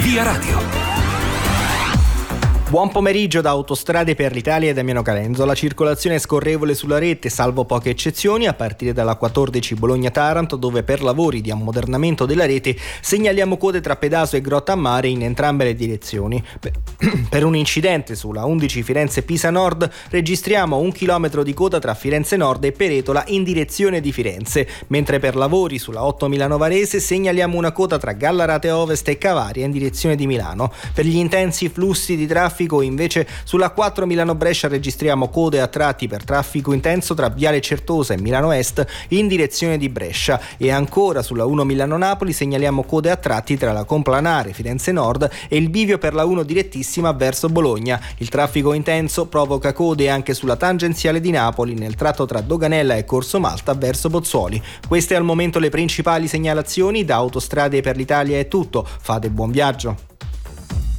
Via Radio. Buon pomeriggio da Autostrade per l'Italia e Damiano Calenzo. La circolazione è scorrevole sulla rete, salvo poche eccezioni, a partire dalla 14 Bologna-Taranto, dove per lavori di ammodernamento della rete segnaliamo code tra Pedaso e Grotta a Mare in entrambe le direzioni. Per un incidente sulla 11 Firenze-Pisa Nord registriamo 1 chilometro di coda tra Firenze Nord e Peretola in direzione di Firenze, mentre per lavori sulla 8 Milano Varese segnaliamo una coda tra Gallarate Ovest e Cavaria in direzione di Milano. Per gli intensi flussi di traffico invece sulla 4 Milano-Brescia registriamo code a tratti per traffico intenso tra Viale Certosa e Milano Est in direzione di Brescia, e ancora sulla 1 Milano-Napoli segnaliamo code a tratti tra la Complanare Firenze Nord e il bivio per la 1 direttissima verso Bologna. Il traffico intenso provoca code anche sulla tangenziale di Napoli nel tratto tra Doganella e Corso Malta verso Pozzuoli. Queste al momento le principali segnalazioni. Da Autostrade per l'Italia è tutto. Fate buon viaggio.